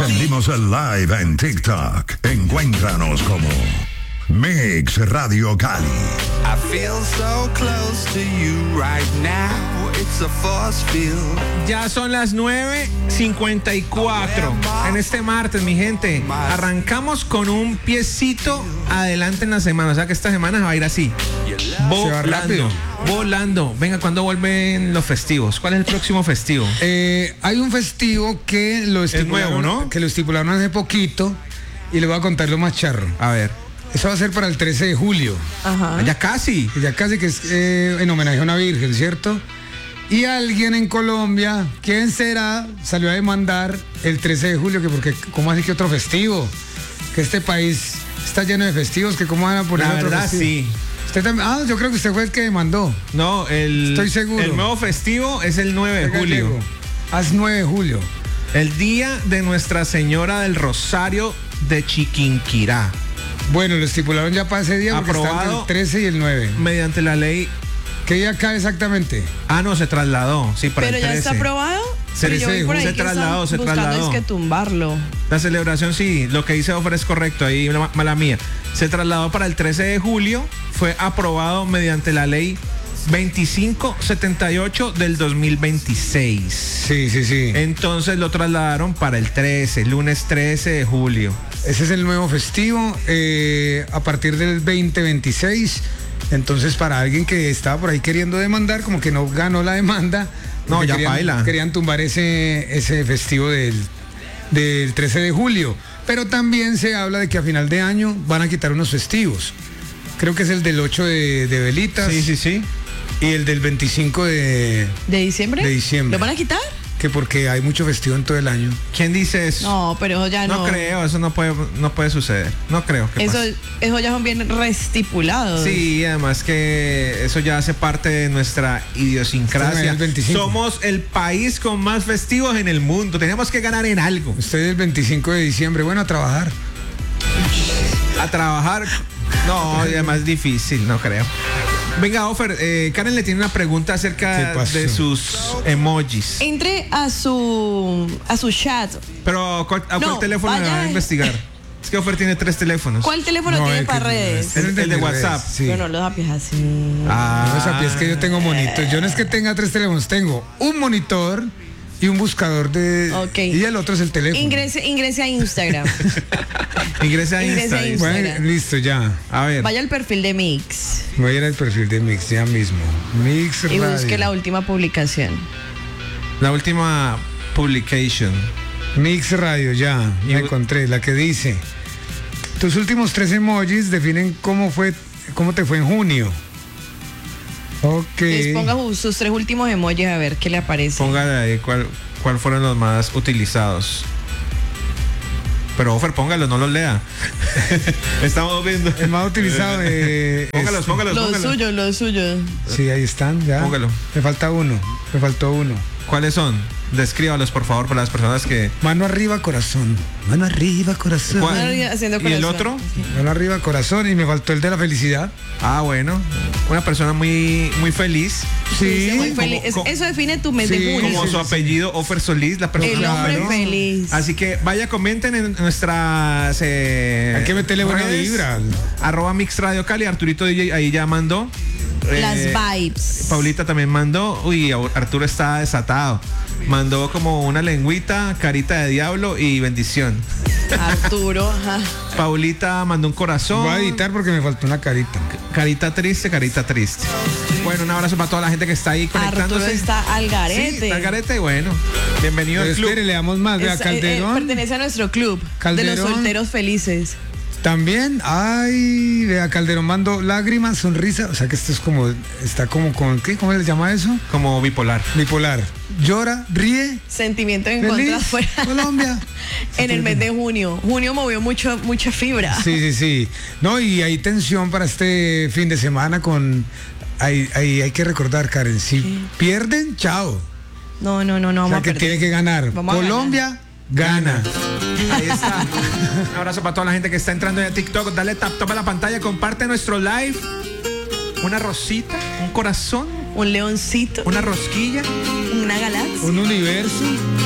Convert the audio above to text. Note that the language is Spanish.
Prendimos el live en TikTok. Encuéntranos como Mix Radio Cali. I feel so close to you right now. It's a force field. Ya son las 9:54 en este martes, mi gente. Arrancamos con un piecito adelante en la semana. O sea que esta semana se va a ir así. Volando. Volando. Venga, ¿cuándo vuelven los festivos? ¿Cuál es el próximo festivo? Hay un festivo que lo estipularon, nuevo, ¿no? que lo estipularon hace poquito y le voy a contar lo más charro. A ver. Eso va a ser para el 13 de julio. Ajá. Ya casi. Ya casi, que es en homenaje a una virgen, ¿cierto? Y alguien en Colombia, ¿quién será? Salió a demandar el 13 de julio, que porque, ¿cómo así que otro festivo? Que este país está lleno de festivos, que cómo van a poner La otro verdad, festivo. sí. Usted también, yo creo que usted fue el que demandó. No, Estoy seguro. El nuevo festivo es el 9 de julio. Haz 9 de julio. El día de Nuestra Señora del Rosario de Chiquinquirá. Bueno, lo estipularon ya para ese día porque está entre Aprobado el 13 y el 9. mediante la ley. ¿Qué día cae exactamente? No, se trasladó. Sí, para Pero el ya 13. está aprobado. Se Pero yo vi por ahí se que trasladó, están se buscando trasladó. es que tumbarlo. La celebración, sí, lo que dice Ofer es correcto, ahí mala mía. Se trasladó para el 13 de julio, fue aprobado mediante la ley 2578 del 2026. Sí. Entonces lo trasladaron para el 13, lunes 13 de julio. Ese es el nuevo festivo a partir del 2026. Entonces, para alguien que estaba por ahí queriendo demandar, como que no ganó la demanda, No, ya baila. querían tumbar ese festivo del 13 de julio. Pero también se habla de que a final de año van a quitar unos festivos. Creo que es el del 8 de velitas. Sí. Y el del 25 ¿De diciembre? De diciembre. ¿Lo van a quitar? que porque hay mucho festivo en todo el año. ¿Quién dice eso? No, pero eso ya no. No creo, eso no puede suceder. No creo que pase. Eso ya son bien restipulados. Sí, además que eso ya hace parte de nuestra idiosincrasia. El 25. Somos el país con más festivos en el mundo. Tenemos que ganar en algo. Estoy el 25 de diciembre. Bueno, a trabajar. A trabajar. No, y además difícil, no creo. Venga, Ofer, Karen le tiene una pregunta acerca de sus emojis. Entre a su chat. Pero ¿a cuál teléfono le va a vaya. investigar? Es que Ofer tiene 3 teléfonos. ¿Cuál teléfono tiene para redes? El de WhatsApp. Sí. Yo no lo apies así. No sabía, es que yo tengo monitos. Yo no es que tenga 3 teléfonos, tengo un monitor y un buscador de... Ok. Y el otro es el teléfono. Ingrese a Instagram. Ingrese a Ingrese a Instagram. Bueno, listo, ya. A ver. Vaya al perfil de Mix Voy a ir al perfil de Mix ya mismo. Mix y Radio. busque la última publicación. La última publication. Mix Radio, ya. Y Me encontré. La que dice: tus últimos 3 emojis definen cómo te fue en junio. Ok. Entonces ponga sus 3 últimos emojis a ver qué le aparece. Póngale ahí cuál fueron los más utilizados. Pero Ofer, póngalo, no los lea. Estamos viendo. El más utilizado. Póngalos. Lo suyo. Sí, ahí están, ya. Póngalo. Me falta uno. Me faltó uno. ¿Cuáles son? Descríbalos, por favor, para las personas que... Mano arriba, corazón. Mano arriba, corazón. ¿Cuál? Haciendo ¿Y el corazón. otro? Mano arriba, corazón. Y me faltó el de la felicidad. Bueno. Una persona muy, muy feliz. Sí, muy como- feliz. como- Eso define tu mes Sí, de junio. Como su apellido, Ofer Solís, la persona. El hombre Claro. feliz. Así que vaya, comenten en nuestras... Hay que meterle buena redes. vibra. @Mix Radio Cali. Arturito DJ ahí ya mandó. Las vibes. Paulita también mandó. Uy, Arturo está desatado. Mandó como una lengüita, carita de diablo y bendición. Arturo, ajá. Paulita mandó un corazón. Voy a editar porque me faltó una carita. Carita triste. Bueno, un abrazo para toda la gente que está ahí conectándose. Arturo está al garete. Sí, está al garete y bueno. Bienvenido Pero al club. espere, le damos más. Vea, Calderón. Pertenece a nuestro club de Calderón. los solteros felices. También, ay, vea, Calderón mandó lágrimas, sonrisa. O sea que esto es como, está como con, ¿qué? ¿Cómo le llama eso? Como bipolar. Bipolar. Llora, ríe. Sentimiento en Feliz, contra fuera. Colombia. En el mes de junio. Junio movió mucha fibra. Sí. No, y hay tensión para este fin de semana con... Hay que recordar, Karen, si pierden, chao. No, O vamos sea a que perder. tiene que ganar. Vamos a Colombia gana. Ahí está. Un abrazo para toda la gente que está entrando en TikTok. Dale tap a la pantalla, comparte nuestro live. Una rosita, un corazón, Un leoncito. una rosquilla. Una galaxia. Un universo.